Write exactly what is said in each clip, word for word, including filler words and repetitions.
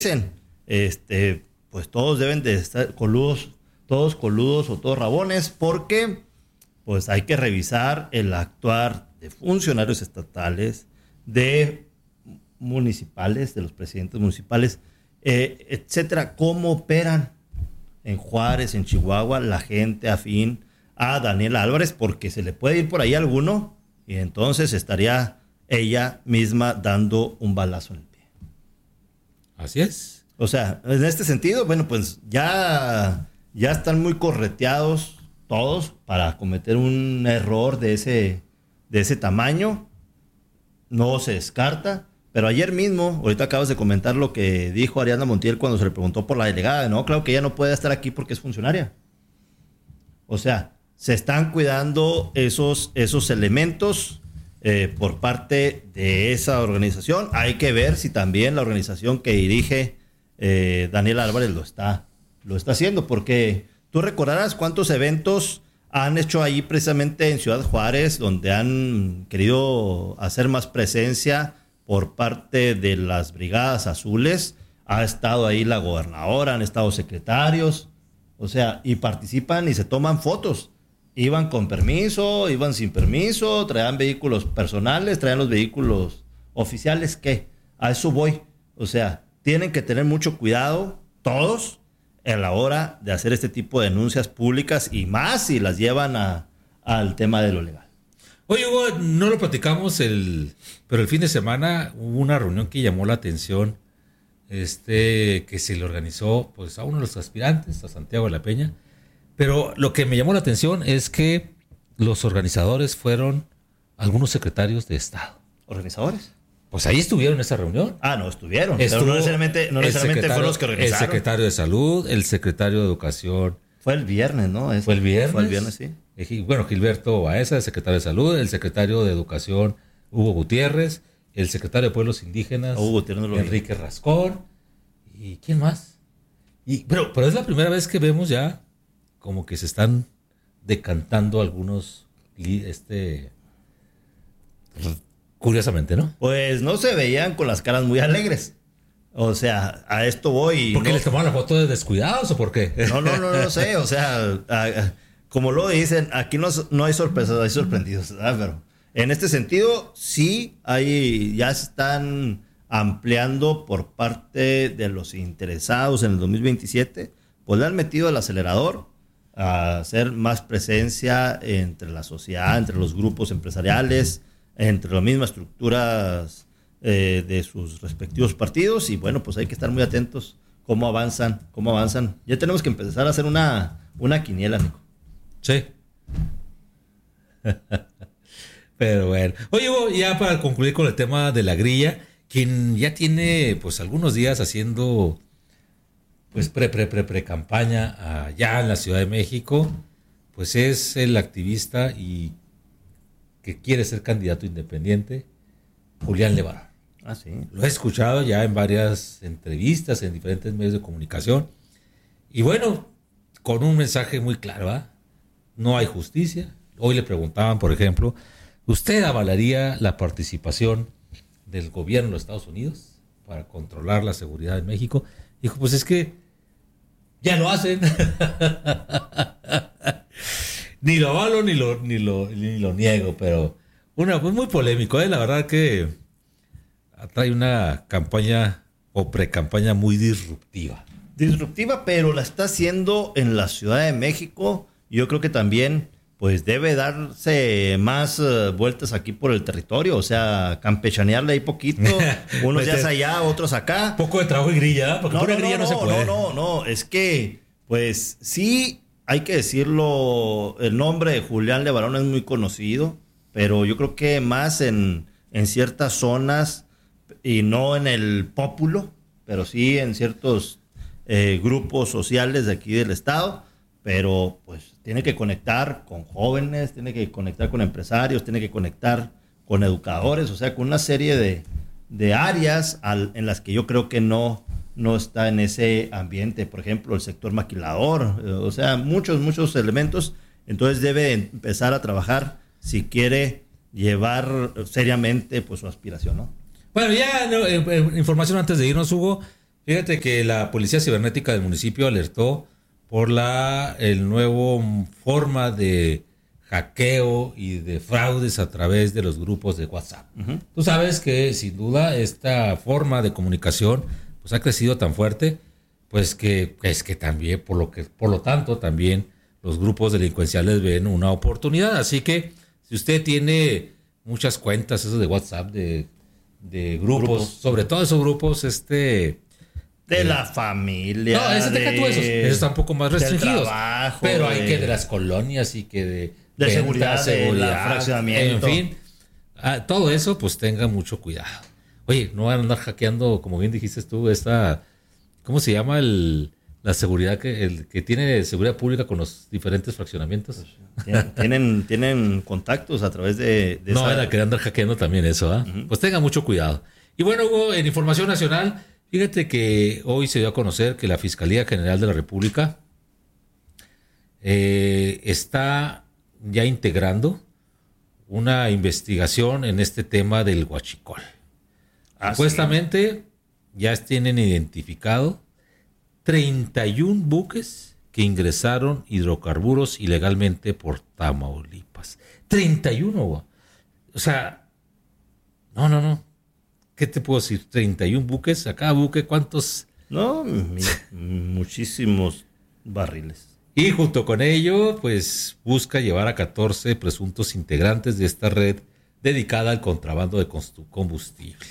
dicen, este, pues todos deben de estar coludos, todos coludos o todos rabones, porque pues hay que revisar el actuar de funcionarios estatales, de municipales, de los presidentes municipales, eh, etcétera, cómo operan en Juárez, en Chihuahua, la gente afín a Daniela Álvarez, porque se le puede ir por ahí alguno y entonces estaría ella misma dando un balazo en el pie. Así es. O sea, en este sentido, bueno, pues ya, ya están muy correteados todos para cometer un error de ese, de ese tamaño. No se descarta. Pero ayer mismo, ahorita acabas de comentar lo que dijo Ariadna Montiel cuando se le preguntó por la delegada. No, claro que ella no puede estar aquí porque es funcionaria. O sea, se están cuidando esos, esos elementos eh, por parte de esa organización. Hay que ver si también la organización que dirige eh, Daniela Álvarez lo está, lo está haciendo, porque tú recordarás cuántos eventos han hecho ahí precisamente en Ciudad Juárez, donde han querido hacer más presencia por parte de las brigadas azules. Ha estado ahí la gobernadora, han estado secretarios, o sea, y participan y se toman fotos. Iban con permiso, iban sin permiso, traían vehículos personales, traían los vehículos oficiales. ¿Qué? A eso voy. O sea, tienen que tener mucho cuidado todos a la hora de hacer este tipo de denuncias públicas, y más si las llevan a, al tema de lo legal. Oye, Hugo, no lo platicamos, el, pero el fin de semana hubo una reunión que llamó la atención, este, que se le organizó pues a uno de los aspirantes, a Santiago de la Peña. Pero lo que me llamó la atención es que los organizadores fueron algunos secretarios de Estado. ¿Organizadores? Pues ahí estuvieron en esa reunión. Ah, no, estuvieron. Estuvo pero no necesariamente, no necesariamente fueron los que organizaron. El secretario de Salud, el secretario de Educación. Fue el viernes, ¿no? Eso. Fue el viernes. Fue el viernes, sí. Bueno, Gilberto Baeza, el secretario de Salud, el secretario de Educación, Hugo Gutiérrez, el secretario de Pueblos Indígenas, Hugo Gutiérrez, no Enrique vi. Rascón. ¿Y quién más? Y, pero, pero es la primera vez que vemos ya como que se están decantando algunos, este, curiosamente, ¿no? Pues no se veían con las caras muy alegres. O sea, a esto voy. ¿Por qué no, les tomaron la foto de descuidados o por qué? No, no, no, no sé. O sea, a, a, como lo dicen, aquí no, no hay sorpresas, hay sorprendidos, ¿verdad? Pero en este sentido, sí, hay, ya están ampliando por parte de los interesados en el dos mil veintisiete, pues le han metido el acelerador a hacer más presencia entre la sociedad, entre los grupos empresariales, entre las mismas estructuras eh, de sus respectivos partidos. Y bueno, pues hay que estar muy atentos cómo avanzan, cómo avanzan. Ya tenemos que empezar a hacer una, una quiniela, Nico. Sí. Pero bueno. Oye, Hugo, ya para concluir con el tema de la grilla, quien ya tiene pues algunos días haciendo pues pre pre pre pre campaña allá en la Ciudad de México, pues es el activista y que quiere ser candidato independiente, Julián Levarón. Ah, sí. Lo he escuchado ya en varias entrevistas, en diferentes medios de comunicación, y bueno, con un mensaje muy claro, ¿eh? No hay justicia. Hoy le preguntaban, por ejemplo, ¿usted avalaría la participación del gobierno de los Estados Unidos para controlar la seguridad en México? Dijo, pues es que ya lo hacen. Ni lo avalo ni lo, ni lo, ni lo niego, pero una, pues muy polémico, ¿eh? La verdad que trae una campaña o pre-campaña muy disruptiva. Disruptiva, pero la está haciendo en la Ciudad de México. Yo creo que también pues debe darse más uh, vueltas aquí por el territorio, o sea, campechanearle ahí poquito, unos días allá, otros acá. Poco de trabajo y grilla, porque no, pura no, grilla no, no, no se puede. No, no, no, es que pues sí, hay que decirlo, el nombre de Julián Levarón es muy conocido, pero yo creo que más en, en ciertas zonas y no en el pópulo, pero sí en ciertos eh, grupos sociales de aquí del estado. Pero pues tiene que conectar con jóvenes, tiene que conectar con empresarios, tiene que conectar con educadores, o sea, con una serie de, de áreas al, en las que yo creo que no, no está en ese ambiente. Por ejemplo, el sector maquilador, eh, o sea, muchos, muchos elementos. Entonces debe empezar a trabajar si quiere llevar seriamente pues su aspiración, ¿no? Bueno, ya no, eh, información antes de irnos, Hugo. Fíjate que la Policía Cibernética del municipio alertó por la el nuevo forma de hackeo y de fraudes a través de los grupos de WhatsApp. Uh-huh. Tú sabes que sin duda esta forma de comunicación pues ha crecido tan fuerte, pues que es que también por lo que por lo tanto también los grupos delincuenciales ven una oportunidad. Así que si usted tiene muchas cuentas esos de WhatsApp de, de grupos, grupos, sobre todo esos grupos este de eh, la familia. No, ese deja tú esos. Esos están un poco más restringidos. Trabajo, pero de, hay que de las colonias y que de, de venta, seguridad, seguridad, de fraccionamiento. En fin, a, todo eso, pues tenga mucho cuidado. Oye, no van a andar hackeando, como bien dijiste tú, esta, ¿cómo se llama el la seguridad que el que tiene seguridad pública con los diferentes fraccionamientos? Tienen, tienen contactos a través de, de no, esa... era que andar hackeando también eso, ¿ah? ¿eh? Uh-huh. Pues tenga mucho cuidado. Y bueno, Hugo, en Información Nacional, fíjate que hoy se dio a conocer que la Fiscalía General de la República eh, está ya integrando una investigación en este tema del huachicol. Ah, Supuestamente sí. ya tienen identificado treinta y un buques que ingresaron hidrocarburos ilegalmente por Tamaulipas. treinta y uno, o sea, no, no, no. ¿Qué te puedo decir? treinta y un buques. A cada buque, ¿cuántos? No, mi, muchísimos barriles. Y junto con ello, pues busca llevar a catorce presuntos integrantes de esta red dedicada al contrabando de combustible.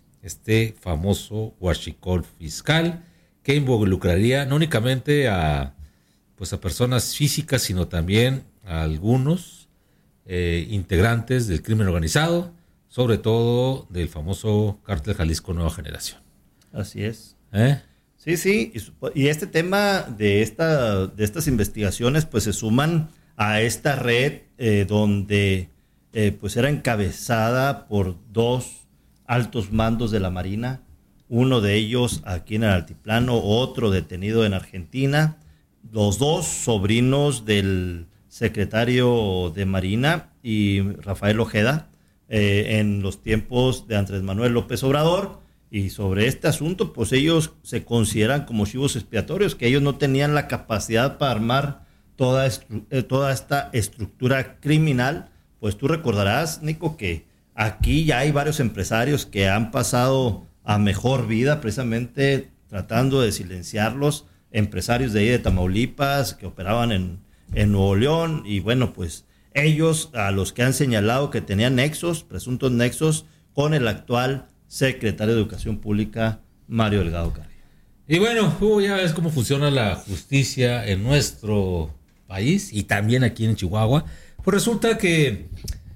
Este famoso huachicol fiscal que involucraría no únicamente a, pues a personas físicas, sino también a algunos eh, integrantes del crimen organizado, sobre todo del famoso Cártel Jalisco Nueva Generación. Así es. ¿Eh? Sí, sí, y, y este tema de, esta, de estas investigaciones pues se suman a esta red eh, donde eh, pues era encabezada por dos altos mandos de la Marina, uno de ellos aquí en el Altiplano, otro detenido en Argentina, los dos sobrinos del secretario de Marina y Rafael Ojeda, Eh, en los tiempos de Andrés Manuel López Obrador, y sobre este asunto pues ellos se consideran como chivos expiatorios, que ellos no tenían la capacidad para armar toda, estru- eh, toda esta estructura criminal. Pues tú recordarás, Nico, que aquí ya hay varios empresarios que han pasado a mejor vida precisamente tratando de silenciarlos, empresarios de ahí de Tamaulipas que operaban en, en Nuevo León, y bueno, pues ellos a los que han señalado que tenían nexos, presuntos nexos, con el actual secretario de Educación Pública, Mario Delgado Carrillo. Y bueno, Hugo, ya ves cómo funciona la justicia en nuestro país y también aquí en Chihuahua. Pues resulta que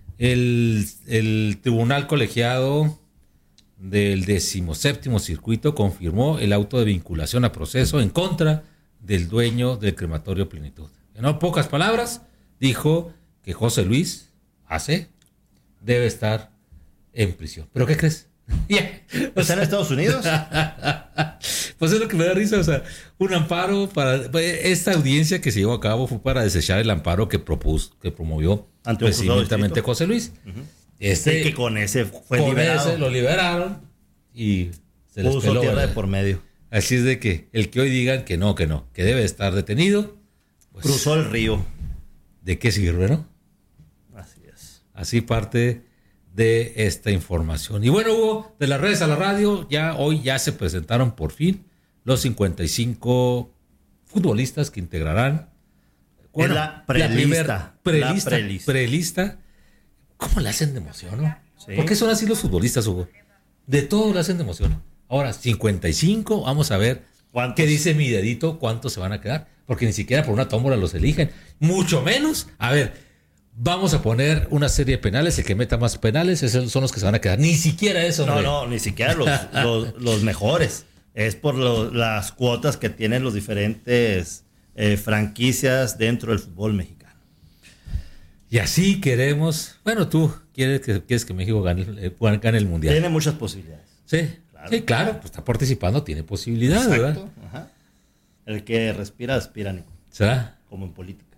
el, el tribunal colegiado del decimoséptimo circuito confirmó el auto de vinculación a proceso en contra del dueño del crematorio Plenitud. En pocas palabras, dijo que José Luis Ace debe estar en prisión. ¿Pero qué crees? Yeah. ¿Está en Estados Unidos? Pues es lo que me da risa. O sea, un amparo para... Esta audiencia que se llevó a cabo fue para desechar el amparo que propuso, que promovió precisamente José Luis. Uh-huh. Este, sí, que con ese fue con liberado. Ese lo liberaron y se les puso peló, tierra ¿verdad? de por medio. Así es de que el que hoy digan que no, que no, que debe estar detenido. Pues, cruzó el río. ¿De qué sirve, no? Así es. Así parte de esta información. Y bueno, Hugo, de las redes a la radio, ya hoy ya se presentaron por fin los cincuenta y cinco futbolistas que integrarán. Bueno, la prelista. La prelista, la prelista. prelista. ¿Cómo le hacen de emoción, no? Sí. ¿Por qué son así los futbolistas, Hugo? De todo le hacen de emoción. Ahora, cincuenta y cinco, vamos a ver qué dice mi dedito, cuántos se van a quedar. Porque ni siquiera por una tómbola los eligen. Mucho menos, a ver, vamos a poner una serie de penales, el que meta más penales, esos son los que se van a quedar. Ni siquiera eso, No, hombre. no, ni siquiera los, los, los mejores. Es por lo, las cuotas que tienen los diferentes eh, franquicias dentro del fútbol mexicano. Y así queremos, bueno, tú quieres que, quieres que México gane, eh, gane el Mundial. Tiene muchas posibilidades. Sí, claro, sí, claro, pues está participando, tiene posibilidades, exacto, ¿verdad? Ajá. El que respira, aspira, Nico. ¿Será? Como en política.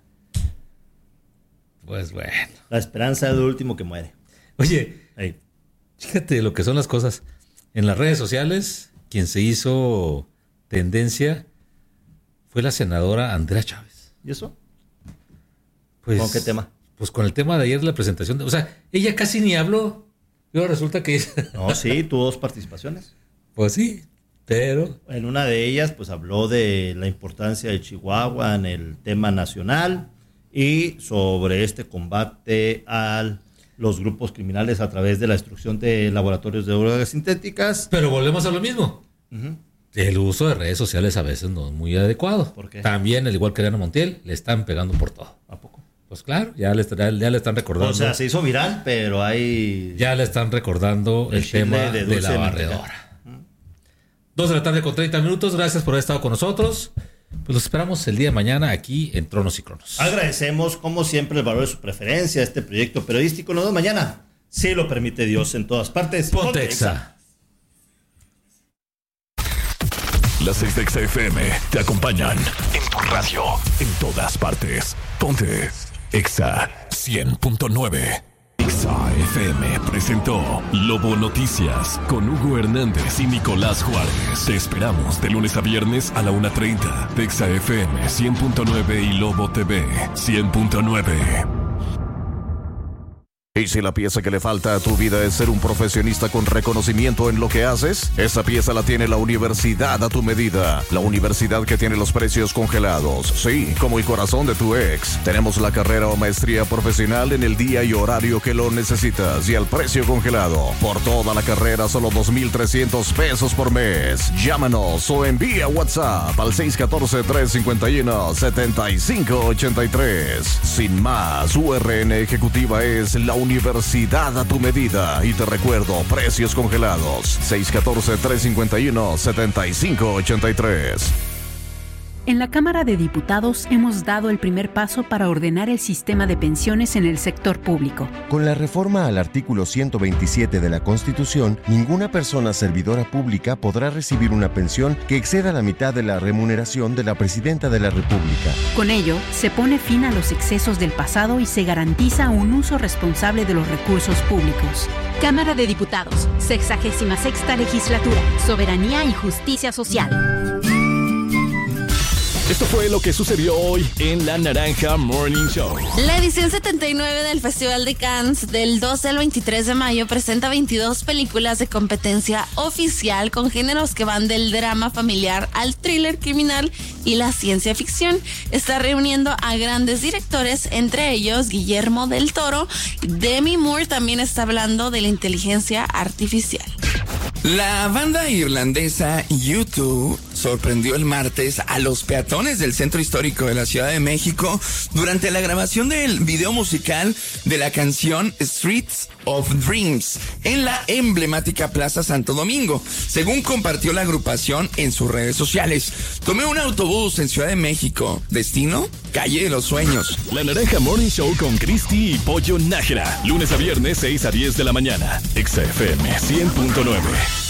Pues bueno. La esperanza es el último que muere. Oye, hey. Fíjate lo que son las cosas. En las redes sociales quien se hizo tendencia fue la senadora Andrea Chávez. ¿Y eso? Pues, ¿Con qué tema? Pues con el tema de ayer de la presentación. De, o sea, ella casi ni habló. Pero resulta que... No, sí, tuvo dos participaciones. Pues sí, pero... En una de ellas, pues habló de la importancia de Chihuahua en el tema nacional y sobre este combate a los grupos criminales a través de la destrucción de laboratorios de drogas sintéticas. Pero volvemos a lo mismo. Uh-huh. El uso de redes sociales a veces no es muy adecuado. ¿Por qué? También, al igual que Diana Montiel, le están pegando por todo. ¿A poco? Pues claro, ya le, ya, ya le están recordando. O sea, se hizo viral, pero hay... Ya le están recordando el, el tema de, de la barredora. Uh-huh. Dos de la tarde con treinta minutos. Gracias por haber estado con nosotros. Pues los esperamos el día de mañana aquí en Tronos y Cronos. Agradecemos, como siempre, el valor de su preferencia a este proyecto periodístico. Nos vemos mañana, si lo permite Dios, en todas partes. Ponte Exa. Las seis de Exa F M te acompañan en tu radio, en todas partes. Ponte Exa cien punto nueve. Exa F M presentó Lobo Noticias con Hugo Hernández y Nicolás Juárez. Te esperamos de lunes a viernes a la una treinta. De Exa F M cien punto nueve y Lobo T V cien punto nueve. ¿Y si la pieza que le falta a tu vida es ser un profesionista con reconocimiento en lo que haces? Esa pieza la tiene la universidad a tu medida. La universidad que tiene los precios congelados. Sí, como el corazón de tu ex. Tenemos la carrera o maestría profesional en el día y horario que lo necesitas y al precio congelado. Por toda la carrera, solo dos mil trescientos pesos por mes. Llámanos o envía WhatsApp al seis uno cuatro, tres cinco uno, siete cinco ocho tres. Sin más, U R N Ejecutiva es la universidad a tu medida. Y te recuerdo, precios congelados. seis uno cuatro, tres cinco uno, siete cinco ocho tres. En la Cámara de Diputados hemos dado el primer paso para ordenar el sistema de pensiones en el sector público. Con la reforma al artículo ciento veintisiete de la Constitución, ninguna persona servidora pública podrá recibir una pensión que exceda la mitad de la remuneración de la Presidenta de la República. Con ello, se pone fin a los excesos del pasado y se garantiza un uso responsable de los recursos públicos. Cámara de Diputados, sexagésima sexta legislatura, soberanía y justicia social. Esto fue lo que sucedió hoy en La Naranja Morning Show. La edición setenta y nueve del Festival de Cannes del doce al veintitrés de mayo presenta veintidós películas de competencia oficial con géneros que van del drama familiar al thriller criminal y la ciencia ficción. Está reuniendo a grandes directores, entre ellos Guillermo del Toro. Demi Moore también está hablando de la inteligencia artificial. La banda irlandesa U dos sorprendió el martes a los peatones del centro histórico de la Ciudad de México durante la grabación del video musical de la canción Streets of Dreams en la emblemática Plaza Santo Domingo, según compartió la agrupación en sus redes sociales. Tomé un autobús en Ciudad de México. Destino, Calle de los Sueños. La Naranja Morning Show con Cristi y Pollo Nájera. Lunes a viernes, seis a diez de la mañana. Exa F M cien punto nueve.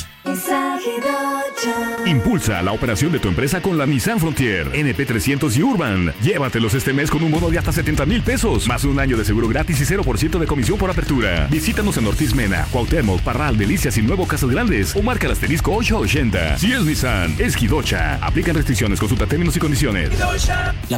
Impulsa la operación de tu empresa con la Nissan Frontier, N P trescientos y Urban. Llévatelos este mes con un bono de hasta setenta mil pesos, más un año de seguro gratis y cero por ciento de comisión por apertura. Visítanos en Ortiz Mena, Cuauhtémoc, Parral, Delicias y Nuevo Casas Grandes o marca el asterisco ocho ochenta. Si es Nissan, es Hidocha. Aplican restricciones, consulta términos y condiciones.